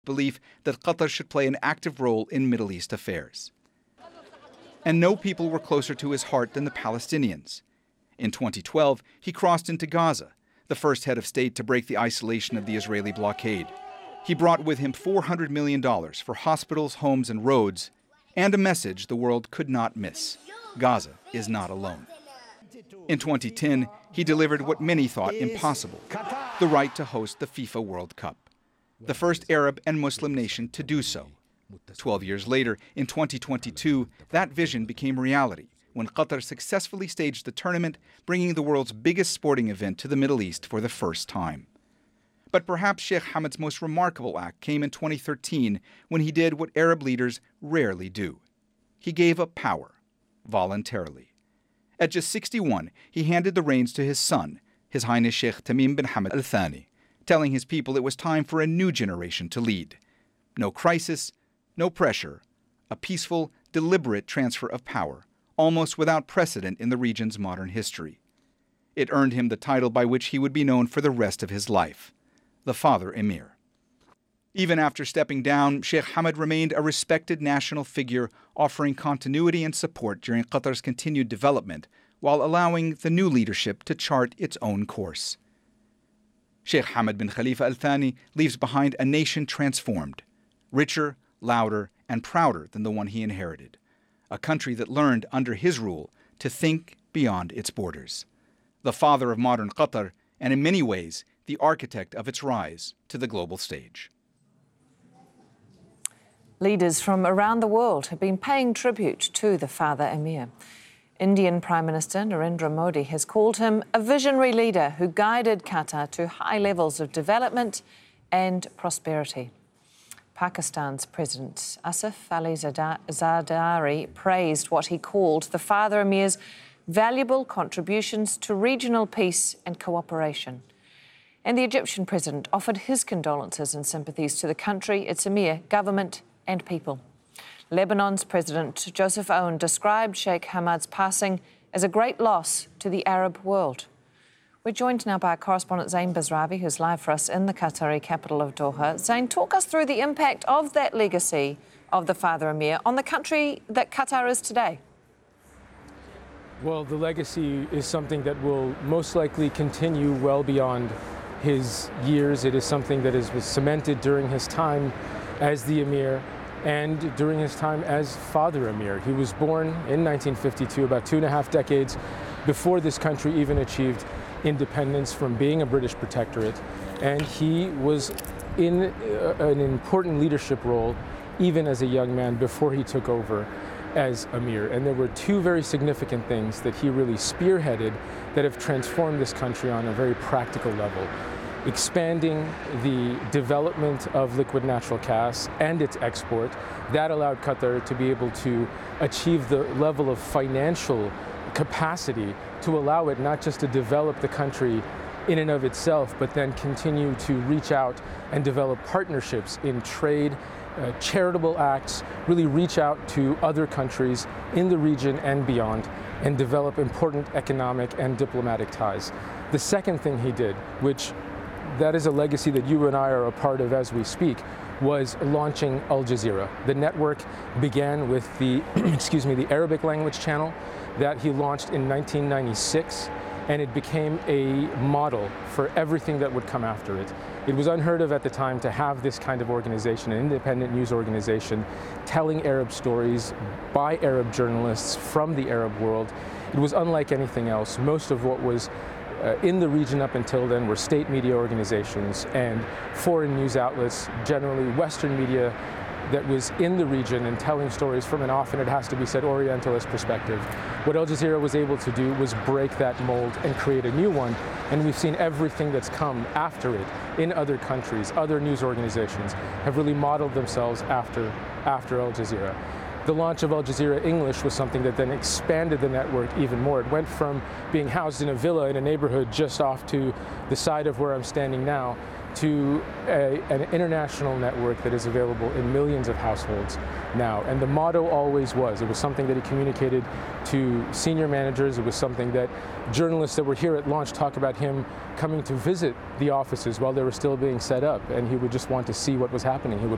belief that Qatar should play an active role in Middle East affairs. And no people were closer to his heart than the Palestinians. In 2012, he crossed into Gaza, the first head of state to break the isolation of the Israeli blockade. He brought with him $400 million for hospitals, homes, and roads, and a message the world could not miss: Gaza is not alone. In 2010, he delivered what many thought impossible: the right to host the FIFA World Cup, the first Arab and Muslim nation to do so. 12 years later, in 2022, that vision became reality when Qatar successfully staged the tournament, bringing the world's biggest sporting event to the Middle East for the first time. But perhaps Sheikh Hamad's most remarkable act came in 2013 when he did what Arab leaders rarely do. He gave up power, voluntarily. At just 61, he handed the reins to his son, His Highness Sheikh Tamim bin Hamad Al Thani, telling his people it was time for a new generation to lead. No crisis, no pressure, a peaceful, deliberate transfer of power, almost without precedent in the region's modern history. It earned him the title by which he would be known for the rest of his life: the Father Emir. Even after stepping down, Sheikh Hamad remained a respected national figure, offering continuity and support during Qatar's continued development, while allowing the new leadership to chart its own course. Sheikh Hamad bin Khalifa Al Thani leaves behind a nation transformed, richer, louder, and prouder than the one he inherited, a country that learned under his rule to think beyond its borders. The father of modern Qatar, and in many ways, the architect of its rise to the global stage. Leaders from around the world have been paying tribute to the Father Emir. Indian Prime Minister Narendra Modi has called him a visionary leader who guided Qatar to high levels of development and prosperity. Pakistan's President Asif Ali Zardari praised what he called the Father Emir's valuable contributions to regional peace and cooperation. And the Egyptian president offered his condolences and sympathies to the country, its emir, government and people. Lebanon's President Joseph Aoun described Sheikh Hamad's passing as a great loss to the Arab world. We're joined now by our correspondent Zain Bazravi, who's live for us in the Qatari capital of Doha. Zain, talk us through the impact of that legacy of the Father Emir on the country that Qatar is today. Well, the legacy is something that will most likely continue well beyond his years. It is something that was cemented during his time as the Emir and during his time as Father Emir. He was born in 1952, about 2.5 decades before this country even achieved independence from being a British protectorate. And he was in an important leadership role even as a young man before he took over as Emir. And there were two very significant things that he really spearheaded that have transformed this country on a very practical level: expanding the development of liquid natural gas and its export. That allowed Qatar to be able to achieve the level of financial capacity to allow it not just to develop the country in and of itself, but then continue to reach out and develop partnerships in trade, charitable acts, really reach out to other countries in the region and beyond, and develop important economic and diplomatic ties. The second thing he did, which that is a legacy that you and I are a part of as we speak, was launching Al Jazeera. The network began with the, the Arabic language channel that he launched in 1996, and it became a model for everything that would come after it. It was unheard of at the time to have this kind of organization, an independent news organization, telling Arab stories by Arab journalists from the Arab world. It was unlike anything else. Most of what was in the region up until then were state media organizations and foreign news outlets, generally Western media that was in the region and telling stories from an often, it has to be said, Orientalist perspective. What Al Jazeera was able to do was break that mold and create a new one, and we've seen everything that's come after it in other countries. Other news organizations have really modeled themselves after Al Jazeera. The launch of Al Jazeera English was something that then expanded the network even more. It went from being housed in a villa in a neighborhood just off to the side of where I'm standing now to an international network that is available in millions of households now. And the motto always was, it was something that he communicated to senior managers. It was something that journalists that were here at launch talk about him coming to visit the offices while they were still being set up, and he would just want to see what was happening. He would